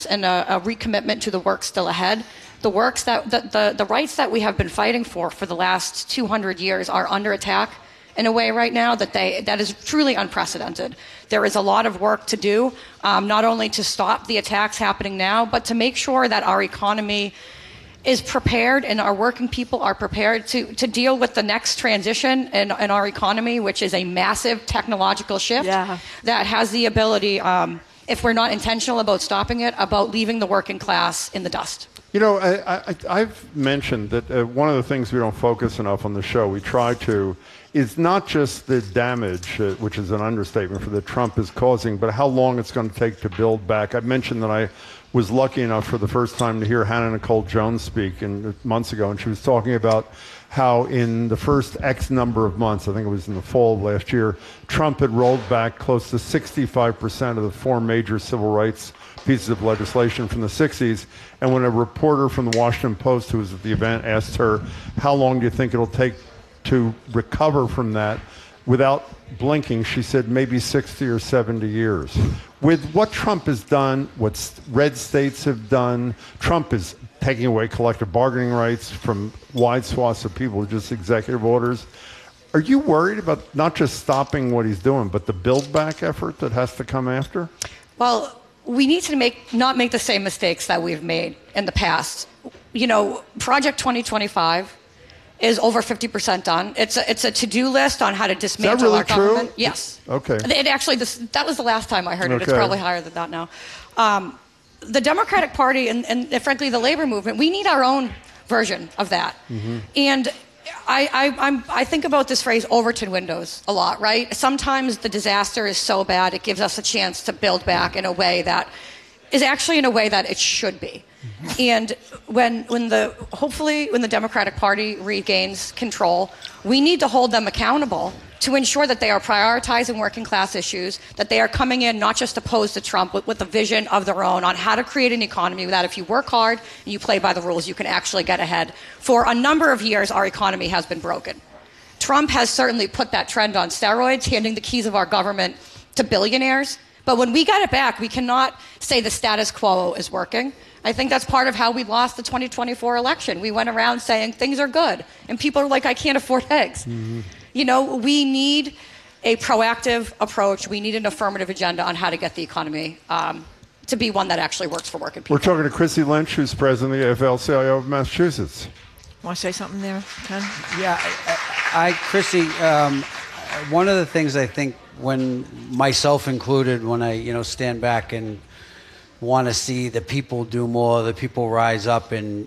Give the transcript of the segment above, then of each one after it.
and a recommitment to the work still ahead. The rights that we have been fighting for the last 200 years are under attack in a way right now that is truly unprecedented. There is a lot of work to do, not only to stop the attacks happening now, but to make sure that our economy is prepared and our working people are prepared to deal with the next transition in our economy, which is a massive technological shift that has the ability, if we're not intentional about stopping it, about leaving the working class in the dust. You know, I've mentioned that one of the things we don't focus enough on the show, we try to, is not just the damage, which is an understatement, for that Trump is causing, but how long it's going to take to build back. I mentioned that I was lucky enough for the first time to hear Hannah Nicole Jones speak months ago, and she was talking about how in the first X number of months, I think it was in the fall of last year, Trump had rolled back close to 65% of the 4 major civil rights pieces of legislation from the 60s. And when a reporter from the Washington Post who was at the event asked her, how long do you think it'll take to recover from that, without blinking, she said maybe 60 or 70 years. With what Trump has done, what red states have done, Trump is taking away collective bargaining rights from wide swaths of people with just executive orders. Are you worried about not just stopping what he's doing, but the build back effort that has to come after? Well, we need to not make the same mistakes that we've made in the past. You know, Project 2025 is over 50% done. It's a to-do list on how to dismantle our government. True? Yes. Okay. It actually, that was the last time I heard it. It's probably higher than that now. The Democratic Party and frankly the labor movement, we need our own version of that. Mm-hmm. And I think about this phrase Overton windows a lot, right? Sometimes the disaster is so bad it gives us a chance to build back in a way that is actually in a way that it should be. And when the Democratic Party regains control, we need to hold them accountable to ensure that they are prioritizing working class issues, that they are coming in not just opposed to Trump, but with a vision of their own on how to create an economy that if you work hard and you play by the rules, you can actually get ahead. For a number of years, our economy has been broken. Trump has certainly put that trend on steroids, handing the keys of our government to billionaires. But when we got it back, we cannot say the status quo is working. I think that's part of how we lost the 2024 election. We went around saying things are good, and people are like, I can't afford eggs. Mm-hmm. You know, we need a proactive approach. We need an affirmative agenda on how to get the economy to be one that actually works for working people. We're talking to Chrissy Lynch, who's president of the AFL-CIO of Massachusetts. Want to say something there, Ken? Yeah, Chrissy, one of the things I think, when myself included, when I stand back and want to see the people do more, the people rise up, and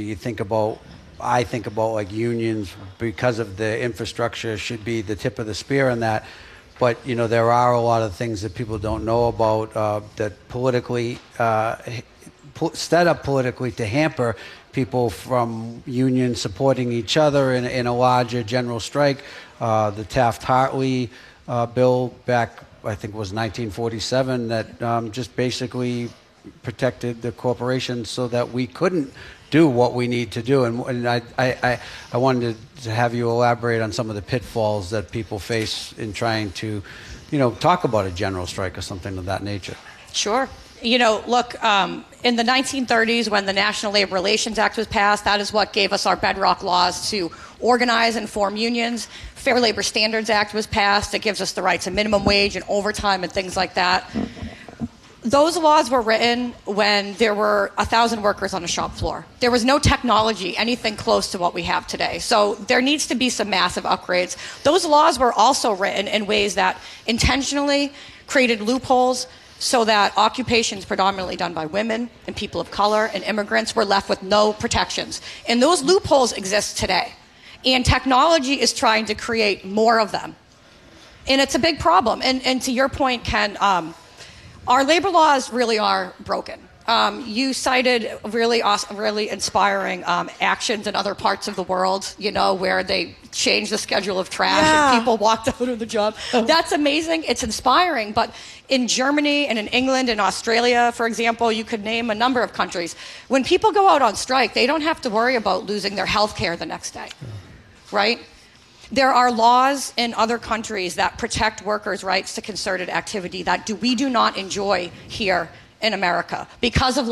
I think about like unions, because of the infrastructure, should be the tip of the spear in that. But there are a lot of things that people don't know about that politically set up politically to hamper people from unions supporting each other in a larger general strike. The Taft-Hartley bill back, I think it was 1947, that just basically protected the corporations so that we couldn't do what we need to do. And I wanted to have you elaborate on some of the pitfalls that people face in trying to, talk about a general strike or something of that nature. Sure. Look, in the 1930s, when the National Labor Relations Act was passed, that is what gave us our bedrock laws to organize and form unions. Fair Labor Standards Act was passed. It gives us the right to minimum wage and overtime and things like that. Those laws were written when there were 1,000 workers on a shop floor. There was no technology, anything close to what we have today. So there needs to be some massive upgrades. Those laws were also written in ways that intentionally created loopholes so that occupations predominantly done by women and people of color and immigrants were left with no protections. And those loopholes exist today. And technology is trying to create more of them. And it's a big problem. And to your point, Ken, our labor laws really are broken. You cited really awesome, really inspiring actions in other parts of the world, where they changed the schedule of trash and people walked out of the job. That's amazing. It's inspiring. But in Germany and in England and Australia, for example, you could name a number of countries. When people go out on strike, they don't have to worry about losing their health care the next day, right? There are laws in other countries that protect workers' rights to concerted activity that we do not enjoy here in America because of